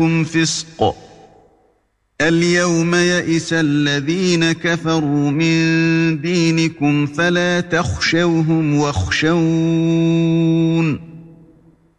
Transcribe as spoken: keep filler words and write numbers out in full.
فسق اليوم يئس الذين كفروا من دينكم فلا تخشوهم واخشون